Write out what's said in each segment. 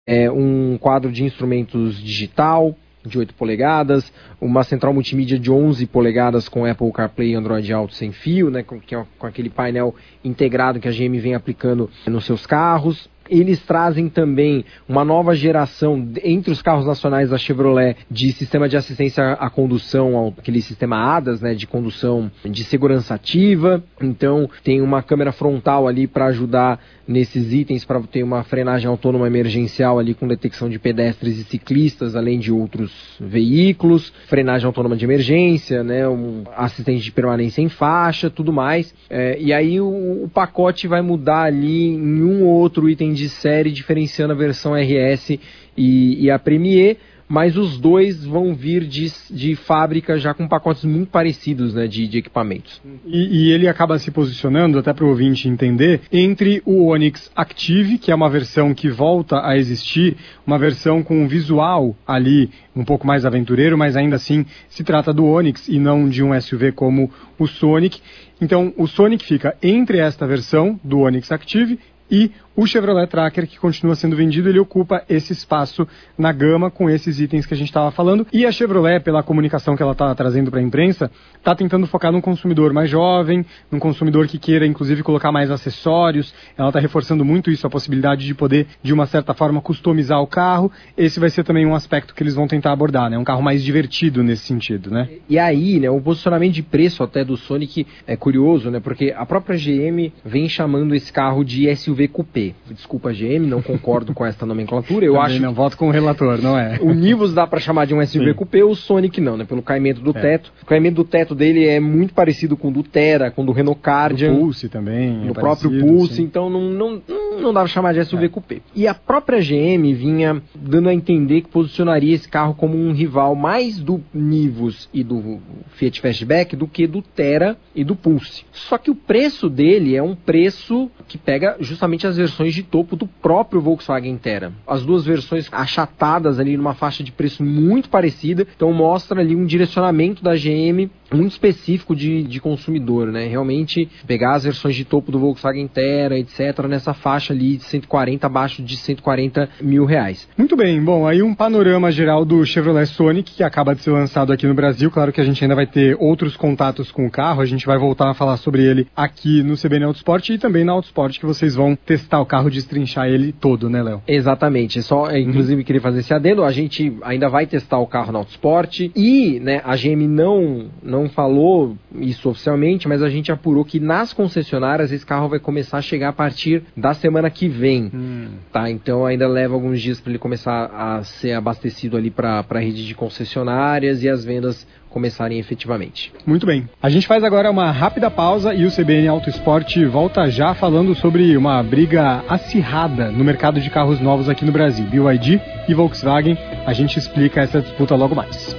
um quadro de instrumentos digital de 8 polegadas, uma central multimídia de 11 polegadas com Apple CarPlay e Android Auto sem fio, né, com aquele painel integrado que a GM vem aplicando nos seus carros. Eles trazem também uma nova geração entre os carros nacionais da Chevrolet de sistema de assistência à condução, aquele sistema ADAS, né, de condução de segurança ativa. Então tem uma câmera frontal ali para ajudar nesses itens, para ter uma frenagem autônoma emergencial ali com detecção de pedestres e ciclistas, além de outros veículos, frenagem autônoma de emergência, né, um assistente de permanência em faixa, tudo mais. E aí o pacote vai mudar ali em um ou outro item de série, diferenciando a versão RS e a Premier, mas os dois vão vir de fábrica já com pacotes muito parecidos, né, de equipamentos. E ele acaba se posicionando, até para o ouvinte entender, entre o Onix Active, que é uma versão que volta a existir, uma versão com um visual ali um pouco mais aventureiro, mas ainda assim se trata do Onix e não de um SUV como o Sonic. Então o Sonic fica entre esta versão do Onix Active e o Chevrolet Tracker, que continua sendo vendido, ele ocupa esse espaço na gama com esses itens que a gente estava falando. E a Chevrolet, pela comunicação que ela está trazendo para a imprensa, está tentando focar num consumidor mais jovem, num consumidor que queira, inclusive, colocar mais acessórios. Ela está reforçando muito isso, a possibilidade de poder, de uma certa forma, customizar o carro. Esse vai ser também um aspecto que eles vão tentar abordar, né? Um carro mais divertido nesse sentido, né? E aí, né, o posicionamento de preço até do Sonic é curioso, né? Porque a própria GM vem chamando esse carro de SUV coupé. Desculpa, GM, não concordo com essa nomenclatura. Eu acho não voto com o relator, não é? O Nivus dá para chamar de um SUV coupé, o Sonic não, né? Pelo caimento do teto. O caimento do teto dele é muito parecido com o do Terra, com o do Renault Kardian. O Pulse também. No próprio Pulse, sim. Então não dá para chamar de SUV coupé. E a própria GM vinha dando a entender que posicionaria esse carro como um rival mais do Nivus e do Fiat Fastback do que do Terra e do Pulse. Só que o preço dele é um preço que pega justamente as versões de topo do próprio Volkswagen Terra. As duas versões achatadas ali numa faixa de preço muito parecida, então mostra ali um direcionamento da GM muito específico de consumidor, né? Realmente pegar as versões de topo do Volkswagen Terra, etc., nessa faixa ali de 140, abaixo de 140 mil reais. Muito bem, bom, aí um panorama geral do Chevrolet Sonic, que acaba de ser lançado aqui no Brasil. Claro que a gente ainda vai ter outros contatos com o carro, a gente vai voltar a falar sobre ele aqui no CBN Autosport e também na Autosport, que vocês vão testar o carro, destrinchar ele todo, né, Léo? Exatamente, inclusive queria fazer esse adendo, a gente ainda vai testar o carro na Autosport e, né, a GM não falou isso oficialmente, mas a gente apurou que nas concessionárias esse carro vai começar a chegar a partir da semana que vem, tá? Então ainda leva alguns dias para ele começar a ser abastecido ali para a rede de concessionárias e as vendas começarem efetivamente. Muito bem. A gente faz agora uma rápida pausa e o CBN Autosport volta já falando sobre uma briga acirrada no mercado de carros novos aqui no Brasil. BYD e Volkswagen. A gente explica essa disputa logo mais.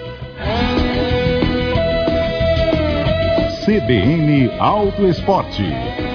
CBN Autosport.